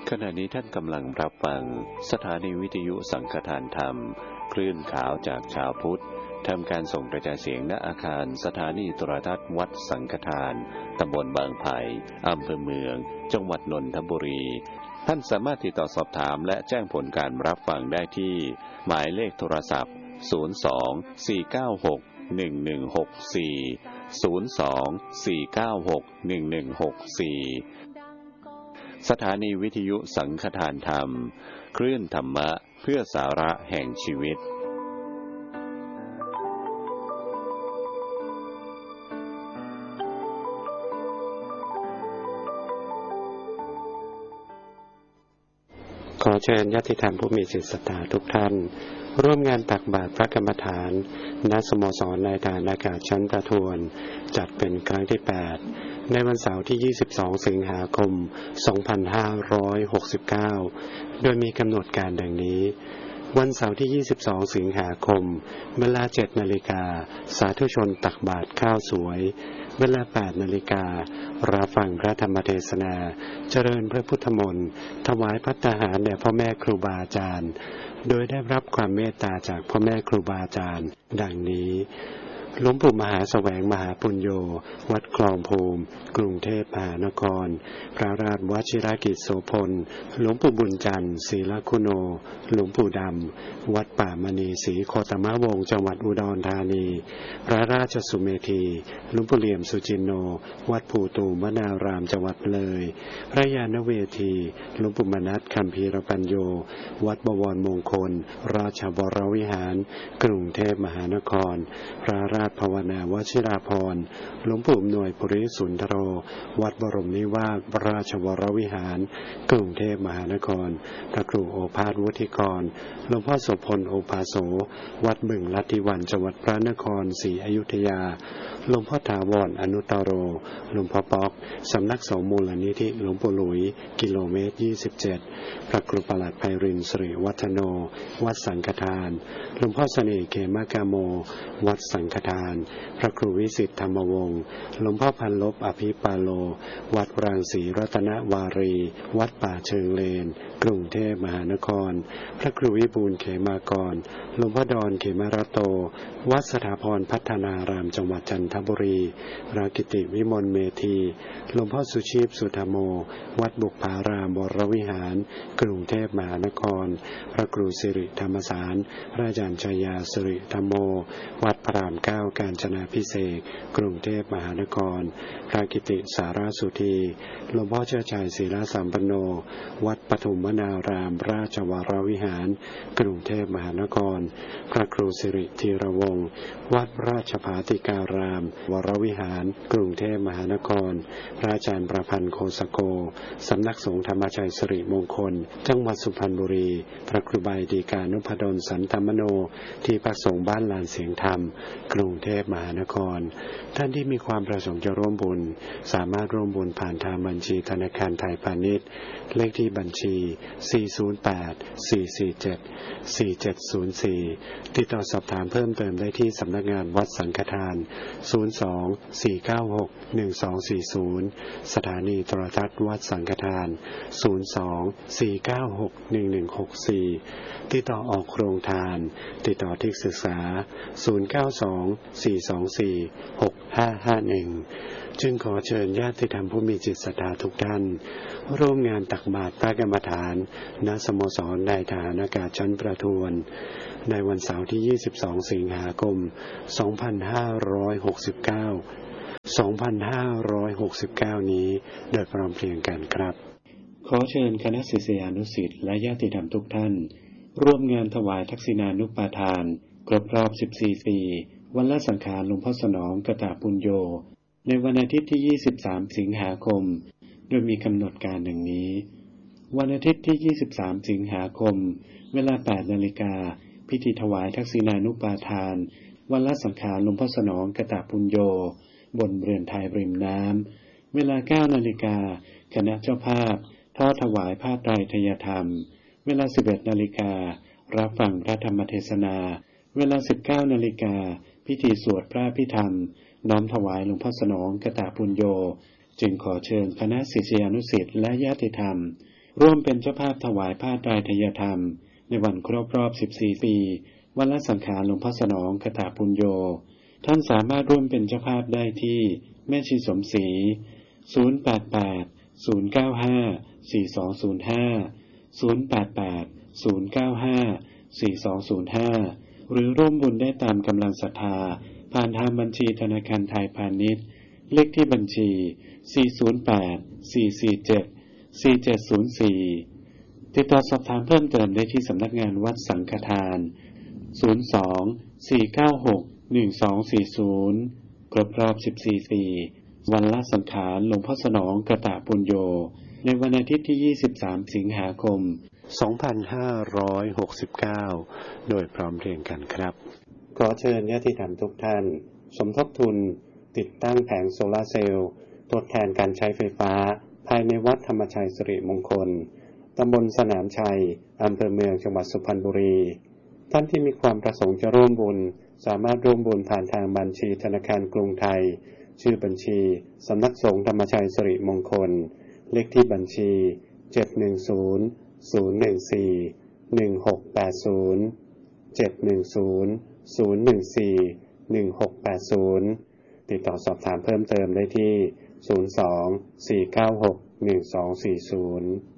ขณะนี้ท่านกำลังรับฟังสถานีวิทยุสังฆทานธรรมคลื่นขาวจากชาวพุทธทำการส่งกระจายเสียงณอาคารสถานีโทรทัศน์วัดสังฆทานตำบลบางไผ่อำเภอเมืองจังหวัดนนทบุรีท่านสามารถติดต่อสอบถามและแจ้งผลการรับฟังได้ที่หมายเลขโทรศัพท์02-496-1164 สถานีวิทยุสังฆทานธรรมคลื่นธรรมะเพื่อสาระแห่งชีวิตขอเชิญญาติธรรมผู้มีจิตศรัทธาทุกท่านร่วมงานตักบาตรพระกรรมฐานณสโมสรนายทหารอากาศชั้นประทวนจัดเป็นครั้งที่ 8 ในวันเสาร์ที่ 22 สิงหาคม 2569 โดยมีกำหนดการดังนี้วันเสาร์ที่ 22 สิงหาคมเวลา 7 นาฬิกาสาธุชนตักบาตรข้าวสวยเวลา 8 นาฬิการับฟังพระธรรมเทศนาเจริญพระพุทธมนต์ถวายภัตตาหารแด่พ่อแม่ครูบาอาจารย์โดยได้รับความเมตตาจากพ่อแม่ครูบาอาจารย์ดังนี้หลวงปู่มหาแสวงมหาปุญโญวัดคลองภูมิกรุงเทพมหานครพระราชวชิรกิจโสพลหลวงปู่บุญจันทร์ศรีลคุโนหลวงปู่ดำวัดป่ามณีศรีโคตมวงศ์จังหวัดอุดรธานีพระราชสุเมธีหลวงปู่เหลี่ยมสุจินโนวัดปู่ตูมวนารามจังหวัดเลยพระยานเวทีหลวงปู่มนัสคัมภีรปัญโยวัดบวรมงคลราชวรวิหารกรุงเทพมหานครพระราชภาวนาวชิราภรณ์หลวงปู่อำนวยปริสุนทโรวัดบรมนิวาสราชวรวิหารกรุงเทพมหานครพระครูโอภาสวุฒิกรหลวงพ่อโสพลโอภาโสวัดบึงลัทธิวันจังหวัดพระนครศรีอยุธยาหลวงพ่อถาวรอนุตตโรหลวงพ่อป๊อกสำนักสงฆ์มูลนิธิหลวงปู่หลุยกิโลเมตร 27พระครูปลัดไพรินทร์สิริวัฒโนวัดสังฆทานหลวงพ่อเสน่ห์เขมกาโมวัดสังฆทานพระครูวิสิทธิธรรมวงศ์หลวงพ่อพันลบอภิปาโลวัดรังสีรัตนวารีวัดป่าเชิงเลนกรุงเทพมหานครพระครูวิบูลย์เขมากรหลวงพ่อดอนเขมรโตวัดสถาพรพัฒนารามจังหวัดจันทบุรีพระกิติวิมลเมธีหลวงพ่อสุชีพสุธรรมโมวัดบุพารามวรวิหารกรุงเทพมหานครพระครูสิริธรรมสารพระอาจารย์ชยาสิริธรรมโมวัดพระรามเก้ากาญจนาภิเษกกรุงเทพมหานครพระกิติสารสุธีหลวงพ่อเจ้าชายศิลาสัมปันโนวัดปฐุมวนารามราชวรวิหารกรุงเทพมหานครพระครูสิริธีรวงศ์วัดราชภาติการามวรวิหารกรุงเทพมหานครพระอาจารย์ประพันธ์โคสโกสำนักสงฆ์ธรรมชัยสิริมงคลจังหวัดสุพรรณบุรีพระครูใบดีกานุพดลสันตมโนที่พักสงฆ์บ้านลานเสียงธรรมกรุงเทพมหานครท่านที่มีความประสงค์จะร่วมบุญสามารถร่วมบุญผ่านทางบัญชีธนาคารไทยพาณิชย์เลขที่บัญชี 408-447-4704 ติดต่อสอบถามเพิ่มเติมได้ที่สำนักงานวัดสังฆทาน 02-496-1240 สถานีโทรทัศน์วัดสังฆทาน 02-496-1164 ติดต่อออกโครงทานติดต่อที่ศึกษา 092-424-6551 จึงขอเชิญญาติธรรมผู้มีจิตศรัทธาทุกท่านร่วมงานตักบาตรพระกรรมฐานณสโมสรนายทหารอากาศชั้นประทวนในวันเสาร์ที่ 22 สิงหาคม 2569 นี้โดยพร้อมเพรียงกันครับขอเชิญคณะศิษยานุศิษย์และญาติธรรมทุกท่านร่วมงานถวายทักษิณานุปาทานครบรอบ 14 ปีวันละสังขารหลวงพ่อสนองกตปุญโญในวันอาทิตย์ที่ 23 สิงหาคมโดยมีกำหนดการดังนี้วันอาทิตย์ที่ 23 สิงหาคมเวลา 8 นาฬิกาพิธีถวายทักษิณานุปาทานวันละสังขารหลวงพ่อสนองกตปุญโญบนเรือนไทยริมน้ำเวลา 9 นาฬิกาคณะเจ้าภาพทอดถวายผ้าไตรทยธรรมเวลา 11 นาฬิการัฟังพระธรรมเทศนาเวลา 19 นาฬิกาพิธีสวดพระพิธรรมน้อมถวายหลวงพ่อสนองกตปุญโญจึงขอเชิญคณะศิษยานุศิษย์และญาติธรรมร่วมเป็นเจ้าภาพถวายผ้าไตรทยธรรมในวันครบรอบ 14 ปีวันละสังขารหลวงพ่อสนองคถาปุญโญท่านสามารถร่วมเป็นเจ้าภาพได้ที่แม่ชีสมศรี 088-095-4205 หรือร่วมบุญได้ตามกำลังศรัทธาผ่านทางบัญชีธนาคารไทยพาณิชย์เลขที่บัญชี 408-447-4704 ติดต่อสอบถามเพิ่มเติมได้ที่สำนักงานวัดสังฆทาน 02-496-1240 ครบรอบ 14 ปีวันละสังขารหลวงพ่อสนองกตปุญโญในวันอาทิตย์ที่ 23 สิงหาคม 2569 โดยพร้อมเพรียงกันครับขอเชิญญาติธรรมทุกท่านสมทบทุนติดตั้งแผงโซลาร์เซลล์ทดแทนการใช้ไฟฟ้าภายในวัดธรรมชัยสิริมงคลตำบลสนามชัยอำเภอเมืองจังหวัดสุพรรณบุรีท่านที่มีความประสงค์จะร่วมบุญสามารถร่วมบุญผ่านทางบัญชีธนาคารกรุงไทยชื่อบัญชีสำนักสงฆ์ธรรมชัยสิริมงคลเลขที่บัญชี710-014-1680 ติดต่อสอบถามเพิ่มเติมได้ที่ 02-496-1240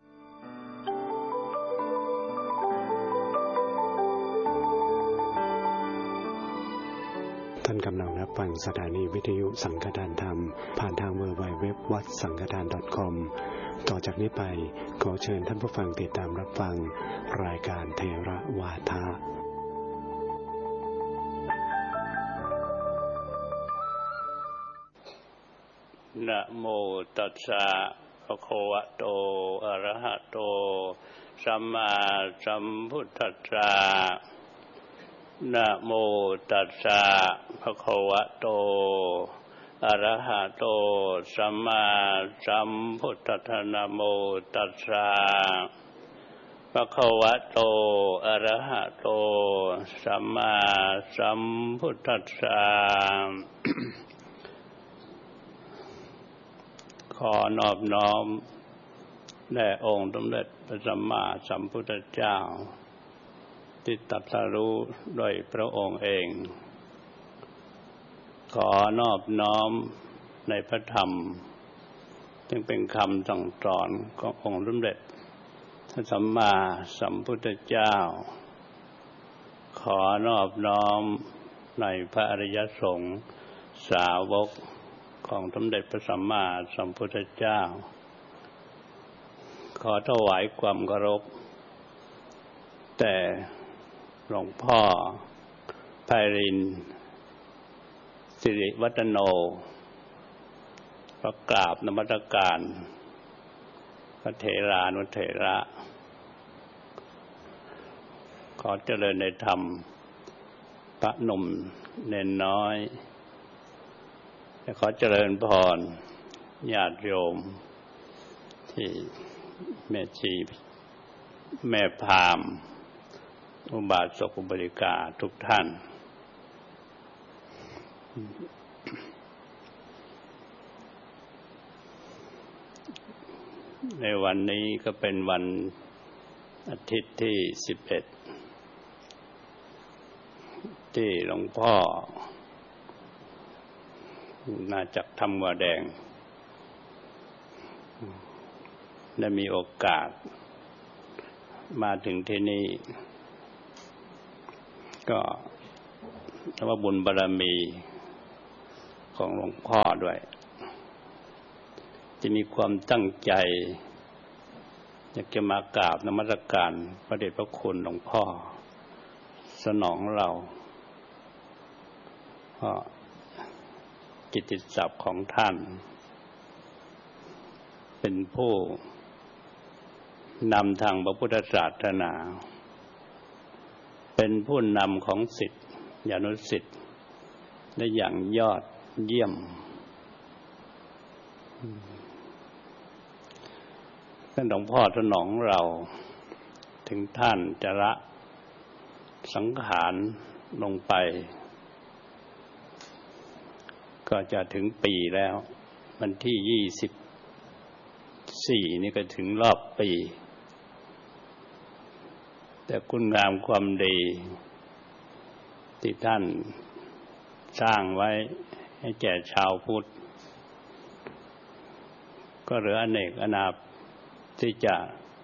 ท่านกำลังรับฟังสถานีวิทยุสังฆทานธรรมผ่านทาง www วัดสังฆทาน .com ต่อจากนี้ไปขอเชิญท่านผู้ฟังติดตามรับฟังรายการเทระวาทะนะโมตัสสะภะคะวะโตอะระหะโตสัมมาสัมพุทธัสสะนะโมตัสสะภะคะวะโตอะระหะโตสัมมาสัมพุทธัสสะนะโมตัสสะภะคะวะโตอะระหะโตสัมมาสัมพุทธัสสะขอนอบน้อมแด่องค์สมเด็จพระสัมมาสัมพุทธเจ้าที่ตรัสรู้โดยพระองค์เองขอนอบน้อมในพระธรรมซึ่งเป็นคำสั่งสอนขององค์สมเด็จพระสัมมาสัมพุทธเจ้าขอนอบน้อมในพระอริยสงฆ์สาวกของสมเด็จพระสัมมาสัมพุทธเจ้าขอถวายความเคารพแต่หลวงพ่อไพรินทร์สิริวัฒโนประกราบนมัสการพระเถรานุเถระขอเจริญในธรรมพระหนุ่มเนนน้อยและขอเจริญพรญาติโยมที่แม่ชีแม่พราหมณ์อุบาสกอุบาสิกาทุกท่านในวันนี้ก็เป็นวันอาทิตย์ที่11ที่หลวงพ่อมาจากธรรมวาแดงได้มีโอกาสมาถึงที่นี่ก็ถือว่าบุญบารมีของหลวงพ่อด้วยที่มีความตั้งใจอยากจะมากราบนมัสการพระเดชพระคุณหลวงพ่อสนองเราเพราะกิตติศัพท์ของท่านเป็นผู้นำทางพระพุทธศาสนาเป็นผู้นำของศิษยานุศิษย์ได้อย่างยอดเยี่ยมท่านหลวงพ่อสนองเราถึงท่านจะละสังขารลงไปก็จะถึงปีแล้ววันที่ 64นี่ก็ถึงรอบปีแต่คุณงามความดีที่ท่านสร้างไว้ให้แก่ชาวพุทธก็เหลืออเนกอนาถที่จะ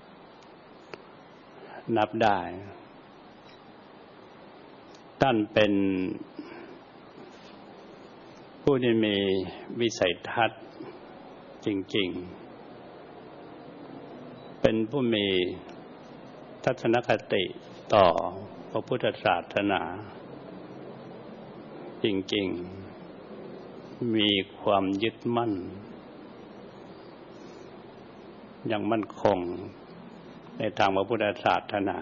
นับได้ท่านเป็นผู้ที่มีวิสัยทัศน์จริงๆเป็นผู้มีทัศนคติต่อพระพุทธศาสนาจริงๆมีความยึดมั่นอย่างมั่นคงในทางพระพุทธศาสนา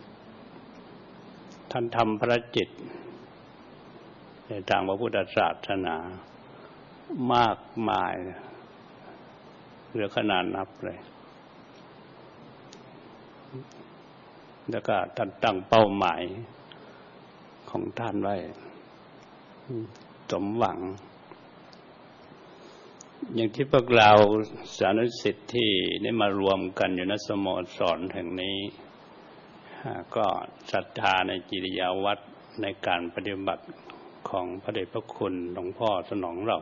ท่านทำพระจิตในทางพระพุทธศาสนามากมายเหลือขนาดนับเลยแล้วก็ท่านตั้งเป้าหมายของท่านไว้สมหวังอย่างที่พวกเราสานุศิษย์ที่ได้มารวมกันอยู่ณสโมสรแห่งนี้ก็ศรัทธาในกิริยาวัตรในการปฏิบัติของพระเดชพระคุณหลวงพ่อสนองเรา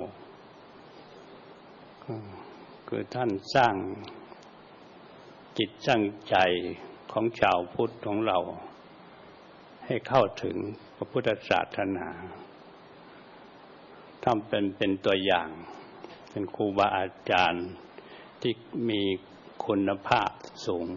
คือท่านสร้างจิตสร้างใจของชาวพุทธของเราให้เข้าถึงพระพุทธศาสนาทำเป็นตัวอย่างเป็นครูบาอาจารย์ที่มีคุณภาพสูง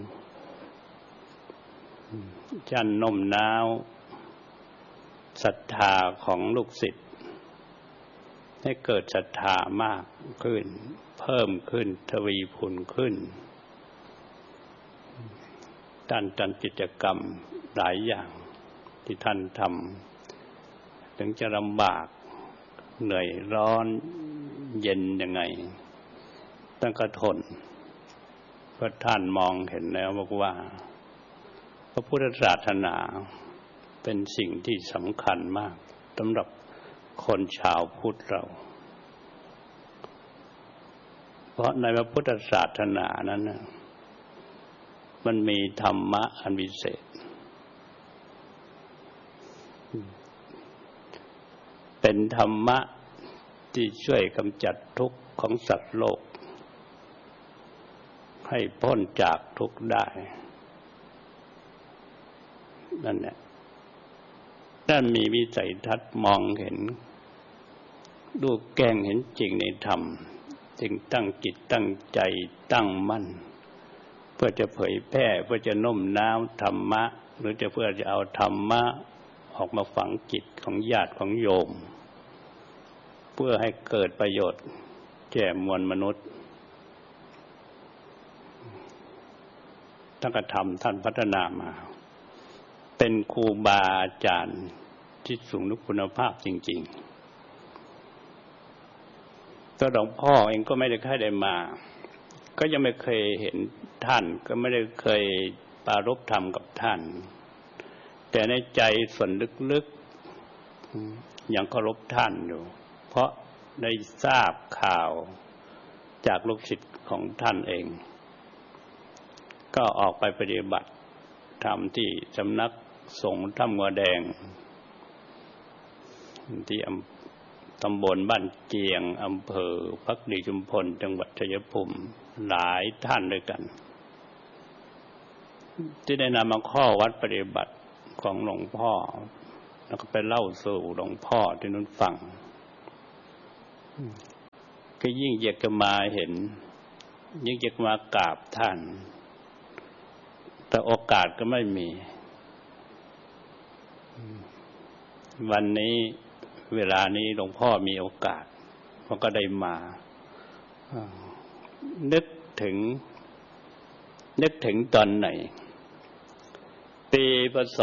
ท่านโน้มน้าวศรัทธาของลูกศิษย์ให้เกิดศรัทธามากขึ้นเพิ่มขึ้นทวีพูนขึ้นท่านจัดกิจกรรมหลายอย่างที่ท่านทำถึงจะลำบากเหนื่อยร้อนเย็นยังไงท่านก็ทนเพราะท่านมองเห็นแล้วบอกว่าพระพุทธศาสนาเป็นสิ่งที่สำคัญมากสำหรับคนชาวพุทธเราเพราะในพระพุทธศาสนานั้นมันมีธรรมะอันวิเศษเป็นธรรมะที่ช่วยกำจัดทุกข์ของสัตว์โลกให้พ้นจากทุกข์ได้นั่นแหละท่านมีวิสัยทัศน์มองเห็นดูแก้งเห็นจริงในธรรมจึงตั้งจิตตั้งใจตั้งมั่นเพื่อจะเผยแพร่เพื่อจะโน้มน้าวธรรมะหรือเพื่อจะเอาธรรมะออกมาฝังจิตของญาติของโยมเพื่อให้เกิดประโยชน์แก่มวลมนุษย์ท่านก็ทำท่านพัฒนามาเป็นครูบาอาจารย์ที่สูงคุณภาพจริงๆตัวหลวงพ่อเองก็ไม่ได้เคยได้มาก็ยังไม่เคยเห็นท่านก็ไม่ได้เคยปรารภธรรมกับท่านแต่ในใจส่วนลึกๆยังเคารพท่านอยู่เพราะได้ทราบข่าวจากลูกศิษย์ของท่านเองก็ออกไปปฏิบัติธรรมที่สำนักสงฆ์ถ้ำงัวแดงที่ตำบลบ้านเกียงอำเภอภักดีชุมพลจังหวัดชัยภูมิหลายท่านด้วยกันที่ได้นำมาข้อวัดปฏิบัติของหลวงพ่อแล้วก็ไปเล่าสู่หลวงพ่อที่นู้นฟังก็ยิ่งอยากจะมาเห็นยิ่งอยากมากราบท่านแต่โอกาสก็ไม่มีวันนี้เวลานี้หลวงพ่อมีโอกาสเขาก็ได้มานึกถึงตอนไหนปีพ.ศ.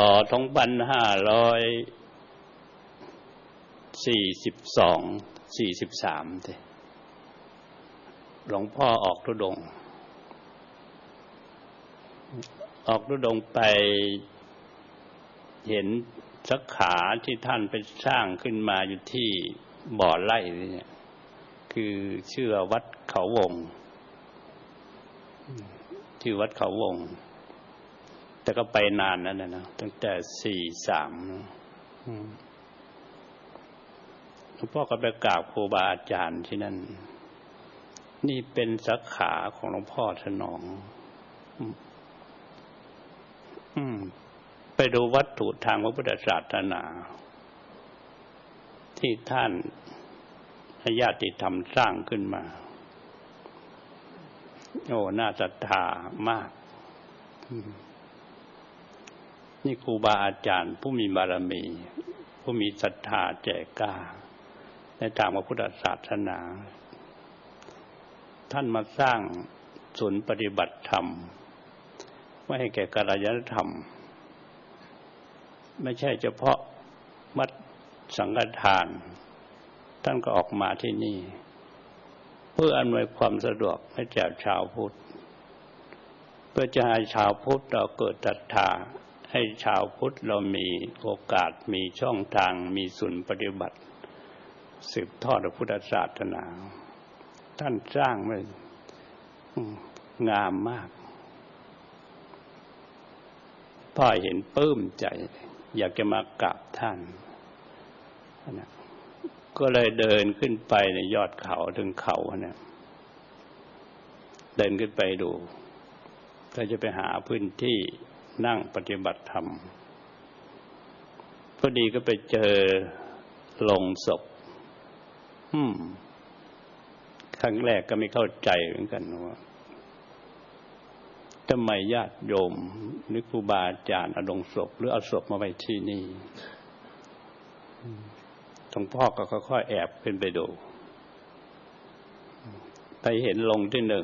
2542-43หลวงพ่อออกธุดงค์ไปเห็นสักขาที่ท่านไปสร้างขึ้นมาอยู่ที่บ่อไร่เนี่ยคือชื่อวัดเขาวงที่วัดเขาวงแต่ก็ไปนานนั่นนะตั้งแต่43หลวงพ่อก็ไปกราบครูบาอาจารย์ที่นั่นนี่เป็นสาขาของหลวงพ่อถนอมไปดูวัตถุทางพระพุทธศาสนาที่ท่านญาติธรรมสร้างขึ้นมาโอ้น่าศรัทธามากนี่ครูบาอาจารย์ผู้มีบารมีผู้มีศรัทธาแก่กล้าในทางพระพุทธศาสนาท่านมาสร้างศูนย์ปฏิบัติธรรมไว้ให้แก่กัลยาณธรรมไม่ใช่เฉพาะวัดสังฆทานท่านก็ออกมาที่นี่เพื่ออำนวยความสะดวกให้แก่ชาวพุทธเพื่อจะให้ชาวพุทธเราเกิดศรัทธาให้ชาวพุทธเรามีโอกาสมีช่องทางมีศูนย์ปฏิบัติสืบทอดพระพุทธศาสนาท่านสร้างไว้งามมากพ่อเห็นปลื้มใจอยากจะมากราบท่านก็เลยเดินขึ้นไปในยอดเขาถึงเขาเนี่ยเดินขึ้นไปดูก็จะไปหาพื้นที่นั่งปฏิบัติธรรมพอดีก็ไปเจอโลงศพครั้งแรกก็ไม่เข้าใจเหมือนกันว่าทำไมญาติโยมหรือครูบาอาจารย์เอาโลงศพหรือเอาศพมาไว้ที่นี่หลวงพ่อก็ค่อยๆแอบขึ้นไปดูไปเห็นโลงที่1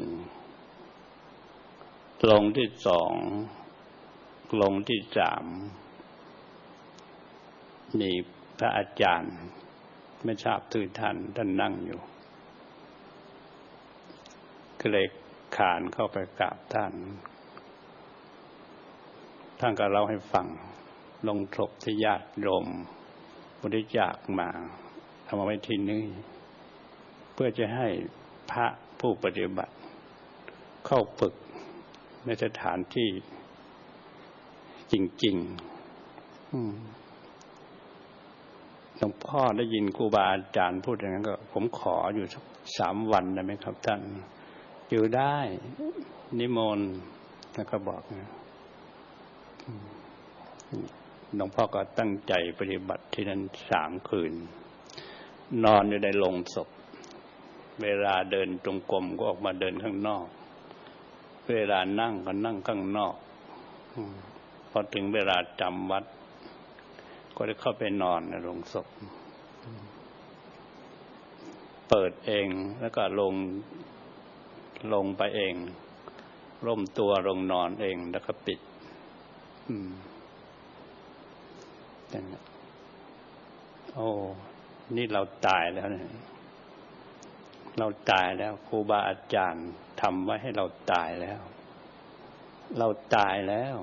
โลงที่2โลงที่3มีพระอาจารย์ไม่ทราบชื่อท่านนั่งอยู่ก็เลยขานเข้าไปกราบท่านก็เล่าให้ฟังโลงศพที่ญาติโยมบริจาคมาเอามาไว้ที่นี่เพื่อจะให้พระผู้ปฏิบัติเข้าฝึกในสถานที่จริงๆหลวงพ่อได้ยินครูบาอาจารย์พูดอย่างนั้นก็ผมขออยู่สัก3 วันได้ไหมครับท่านอยู่ได้นิมนต์แล้วก็บอกนะหลวงพ่อก็ตั้งใจปฏิบัติที่นั้น3 คืนนอนอยู่ในโลงศพเวลาเดินจงกรมก็ออกมาเดินข้างนอกเวลานั่งก็นั่งข้างนอกพอถึงเวลาจำวัดก็ได้เข้าไปนอนในโลงศพเปิดเองแล้วก็ลงไปเองร่มตัวลงนอนเองแล้วก็ปิดโอ้นี่เราตายแล้วเนี่ยเราตายแล้วครูบาอาจารย์ทำไว้ให้เราตายแล้วเราตายแล้ว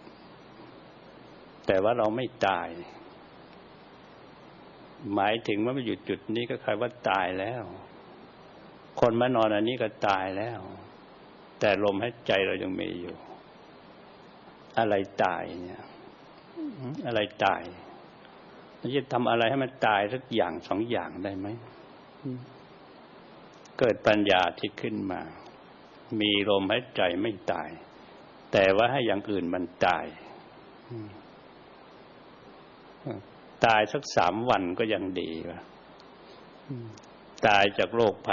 แต่ว่าเราไม่ตายหมายถึงว่ามาอยู่จุดนี้ก็คือว่าตายแล้วคนมานอนอันนี้ก็ตายแล้วแต่ลมหายใจเรายังมีอยู่อะไรตายเนี่ยอะไรตายเราจะทำอะไรให้มันตายสักอย่าง2 อย่างได้ไหมเกิดปัญญาที่ขึ้นมามีลมหายใจไม่ตายแต่ว่าให้อย่างอื่นมันตายตายสัก3 วันก็ยังดีวะตายจากโรคภัย